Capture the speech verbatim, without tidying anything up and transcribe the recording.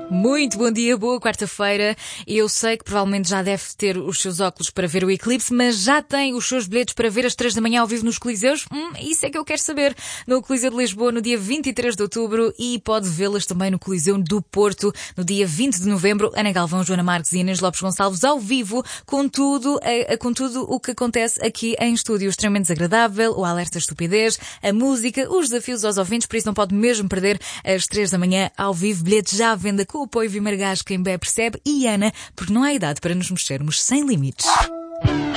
Muito bom dia, boa quarta-feira. Eu sei que provavelmente já deve ter os seus óculos para ver o eclipse, mas já tem os seus bilhetes para ver às três da manhã ao vivo nos Coliseus? Hum, isso é que eu quero saber. No Coliseu de Lisboa, no dia vinte e três de outubro, e pode vê-las também no Coliseu do Porto, no dia vinte de novembro. Ana Galvão, Joana Marques e Inês Lopes Gonçalves ao vivo, com tudo, a, a, com tudo o que acontece aqui em estúdio. Extremamente desagradável, o alerta à estupidez, a música, os desafios aos ouvintes, por isso não pode mesmo perder às três da manhã ao vivo. Bilhetes já à venda com o apoio Vimargás, quem bem percebe, e Ana, porque não há idade para nos mexermos sem limites.